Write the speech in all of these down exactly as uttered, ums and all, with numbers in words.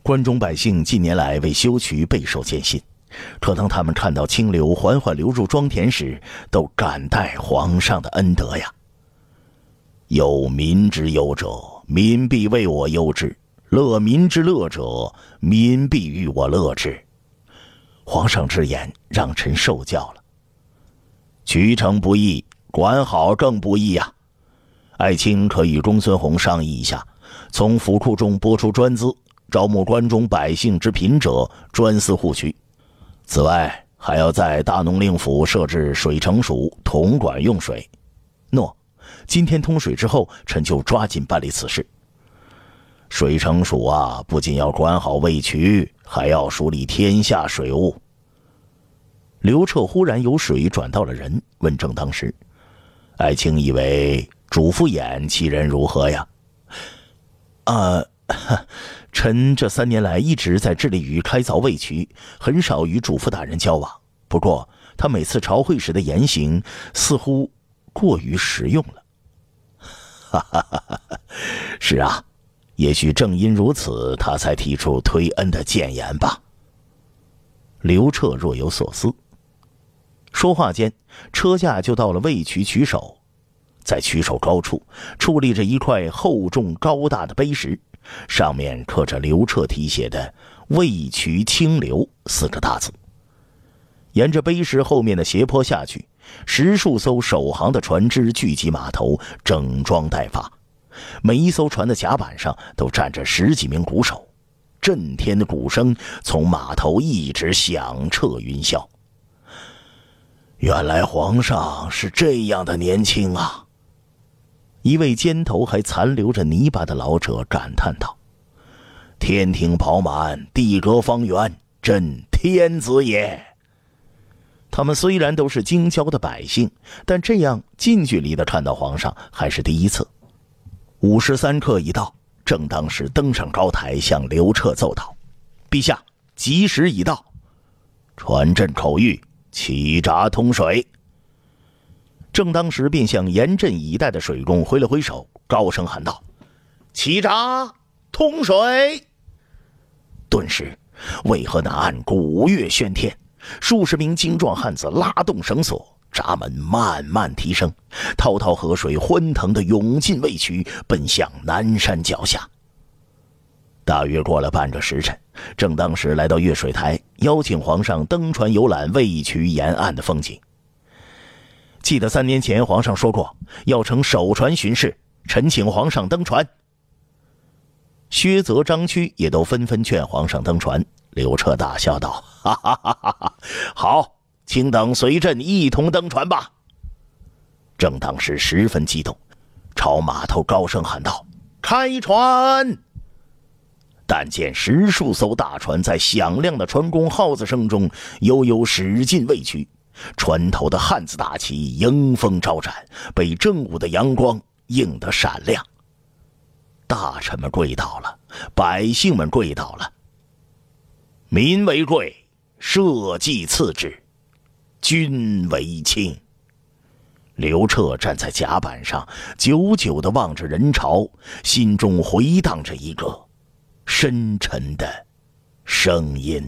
关中百姓近年来为修渠备受艰辛，可当他们看到清流缓缓流入庄田时，都感戴皇上的恩德呀。有民之忧者，民必为我忧之；乐民之乐者，民必与我乐之。皇上之言让臣受教了。渠成不易，管好更不易呀。爱卿可与公孙弘商议一下，从府库中拨出专资，招募关中百姓之贫者，专司护渠。此外，还要在大农令府设置水城署，统管用水。诺，今天通水之后，臣就抓紧办理此事。水城署啊，不仅要管好渭渠，还要梳理天下水务。刘彻忽然由水转到了人，问正当时：“爱卿以为主父偃其人如何呀？”啊，臣这三年来一直在致力于开凿渭渠，很少与主父大人交往。不过他每次朝会时的言行似乎过于实用了。哈哈哈哈，是啊，也许正因如此，他才提出推恩的谏言吧。刘彻若有所思。说话间，车驾就到了渭渠渠首。在渠首高处矗立着一块厚重高大的碑石，上面刻着刘彻题写的“渭渠清流”四个大字。沿着碑石后面的斜坡下去，十数艘守航的船只聚集码头，整装待发。每一艘船的甲板上都站着十几名鼓手，震天的鼓声从码头一直响彻云霄。原来皇上是这样的年轻啊！一位肩头还残留着泥巴的老者感叹道：“天庭饱满，地阁方圆，朕天子也。”他们虽然都是京郊的百姓，但这样近距离的看到皇上还是第一次。午时三刻一到，正当时登上高台，向刘彻奏道：“陛下，吉时已到，传朕口谕，启闸通水。”正当时便向严阵以待的水工挥了挥手，高声喊道：“启闸通水！”顿时渭河南岸鼓乐喧天，数十名精壮汉子拉动绳索，闸门慢慢提升，滔滔河水欢腾地涌进渭渠，奔向南山脚下。大约过了半个时辰，正当时来到月水台，邀请皇上登船游览渭渠沿岸的风景。记得三年前皇上说过要乘首船巡视，臣请皇上登船。薛泽、张屈也都纷纷劝皇上登船。刘彻大笑道：“哈哈哈哈哈！好，请等随朕一同登船吧。”正当时十分激动，朝码头高声喊道：“开船！”但见十数艘大船在响亮的船工号子声中悠悠驶进渭渠，船头的汉字大旗迎风招展，被正午的阳光映得闪亮。大臣们跪倒了，百姓们跪倒了。民为贵，社稷次之，君为轻。刘彻站在甲板上，久久地望着人潮，心中回荡着一个深沉的声音。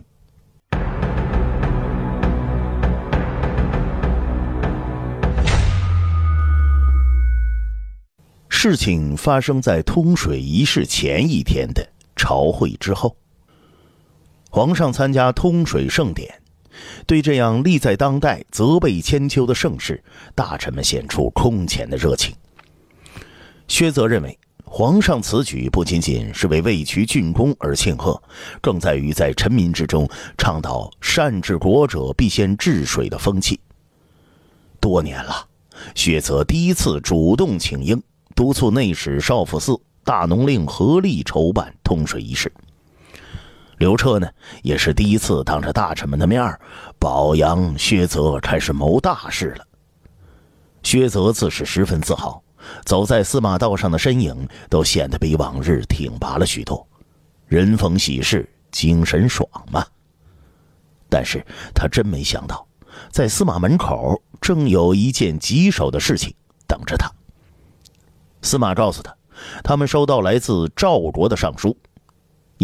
事情发生在通水仪式前一天的朝会之后。皇上参加通水盛典，对这样历在当代责备千秋的盛事，大臣们显出空前的热情。薛泽认为，皇上此举不仅仅是为渭渠竣工而庆贺，更在于在臣民之中倡导善治国者必先治水的风气。多年了，薛泽第一次主动请缨，督促内史少府司、大农令合力筹办通水仪式。刘彻呢，也是第一次当着大臣们的面表扬薛泽开始谋大事了。薛泽自是十分自豪，走在司马道上的身影都显得比往日挺拔了许多，人逢喜事精神爽嘛。但是他真没想到，在司马门口正有一件棘手的事情等着他。司马告诉他，他们收到来自赵国的上书，